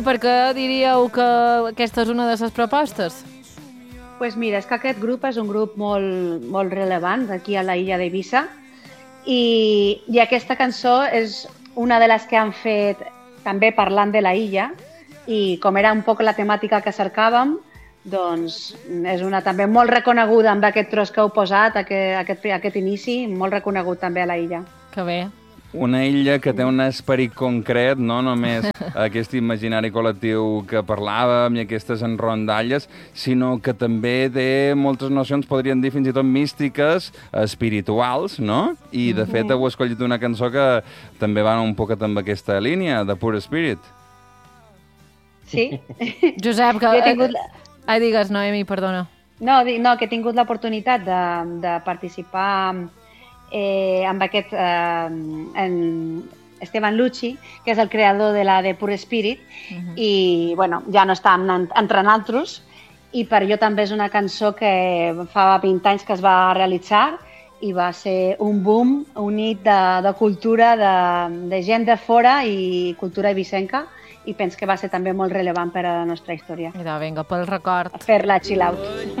Per què diríeu que aquesta és una de les propostes? Pues mira, és que aquest grup és un grup molt rellevant aquí a la illa d'Eivissa i aquesta cançó és una de les que han fet també parlant de la illa i com era un poc la temàtica que cercàvem, doncs és una també molt reconeguda amb aquest tros que heu posat, aquest inici, molt reconegut també a la illa. Que bé. Una illa que té un esperit concret, no només aquest imaginari col·lectiu que parlàvem i aquestes rondalles, sinó que també té moltes nocions, podríem dir fins i tot místiques, espirituals, no? I de fet heu escollit una cançó que també va un poquet amb aquesta línia, de Pure Spirit. Sí. Josep, que... Jo he tingut... Ai, digues, Noemi, perdona. No, que he tingut l'oportunitat de participar amb aquest Esteban Lucci, que és el creador de la de Pure Spirit, i bueno, ja no està entre nosaltres, i per jo també és una cançó que fa 20 anys que es va realitzar i va ser un boom, un hit de cultura, de gent de fora i cultura eivissenca, i penso que va ser també molt rellevant per a la nostra història. Vinga, pel record. Fer-la chill out.